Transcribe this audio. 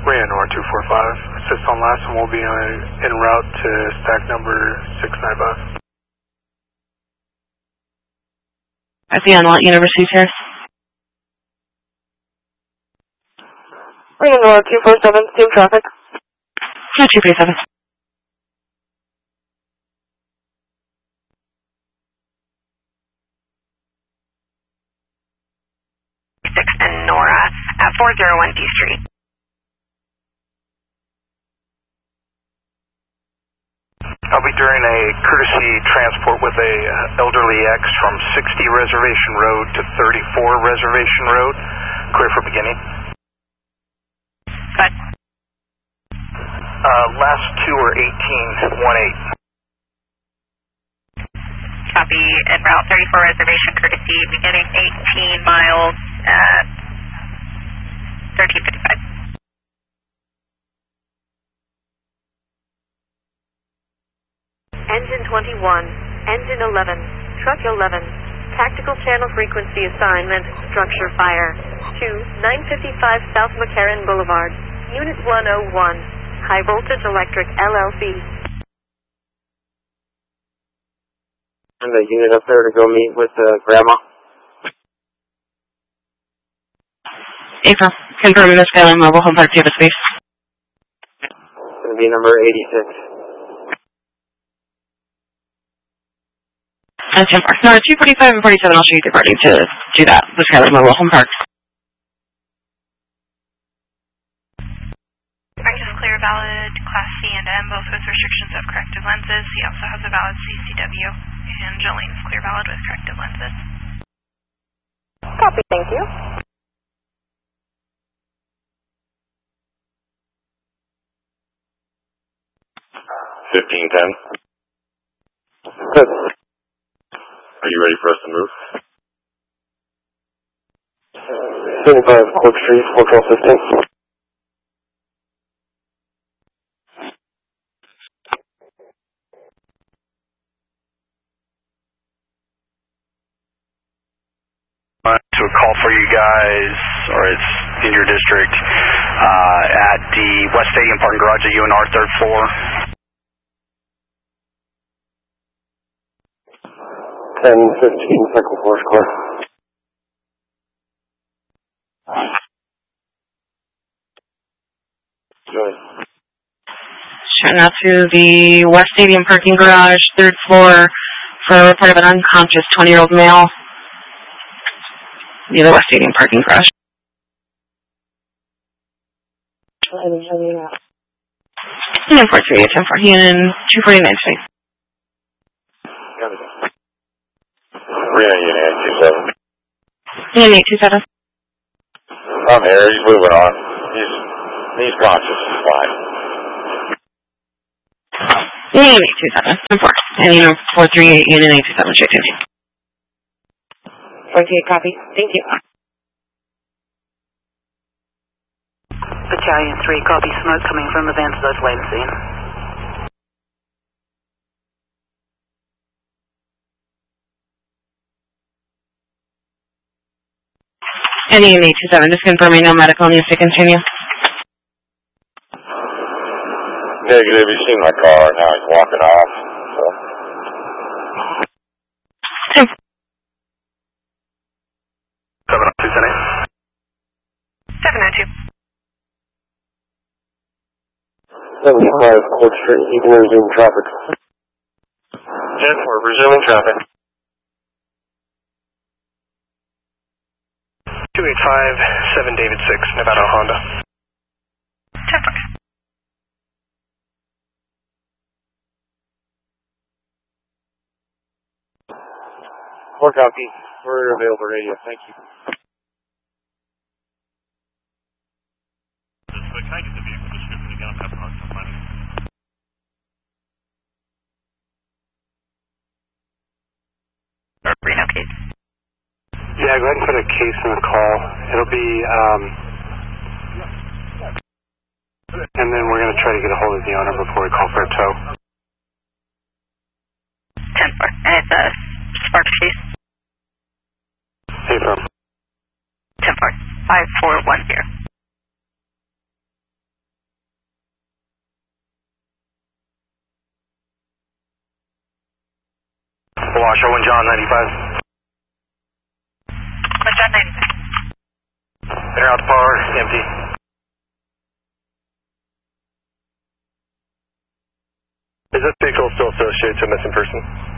Leonor 245. Assist on last one will be en route to stack number 695. I see on Lot University here. Leonor 247, team traffic. 237. And Nora at 401 D Street. I'll be doing a courtesy transport with a elderly X from 60 Reservation Road to 34 Reservation Road. Clear for beginning. Good. Last two are 1818. Copy, en route 34 Reservation courtesy, beginning 18 miles at 1355. Engine 21, Engine 11, Truck 11, Tactical Channel Frequency Assignment, Structure Fire, to 955 South McCarran Boulevard, Unit 101, High Voltage Electric LLC. And the unit up there to go meet with Grandma. April, confirming the Skyline Mobile Home Park Data Space. It's going to be number 86. And 10 4. No, 245 and 47, I'll show you departing to do that, the Skyline Mobile Home Park. Practice clear, valid, Class C and M, both with restrictions of corrective lenses. He also has a valid CCW. And Jolene's clear, valid with corrective lenses. Copy, thank you. Good. Are you ready for us to move? 25 Court Street, Hotel 15. To a call for you guys, or it's in your district, at the West Stadium Parking Garage at UNR, 3rd floor. 1015, second floor square. Showing out to the West Stadium Parking Garage, 3rd floor, for a report of an unconscious 20-year-old male. Near the West Stadium Parking Garage. And 438, 10 4, Union 249 Street. Union 827. Union 827. I'm here. He's moving on. He's conscious. He's fine. Union 827, 10 4. And Union 438, Union 827, straight to 48, copy. Thank you. Battalion 3, copy. Smoke coming from the van to those wait and scene. And Union 827, just confirming no medical needs to continue. Negative. He's seen my car. Now he's walking off. So. 702. 75 Court Street, you can resume traffic. 10-4, resuming traffic. 285, 7 David 6, Nevada, Honda. 4 10-4. copy. We're available radio. Thank you. Can I get the vehicle description again? I'm having a hard time finding it. Reno case. Yeah, go ahead and put a case in the call. It'll be, and then we're going to try to get a hold of the owner before we call for a tow. 10-4. And it's a Sparks case. Hey, from 10-4. 5410. Wash, Owen John 95. Owen John 95. Center out to power, empty. Is this vehicle still associated to a missing person?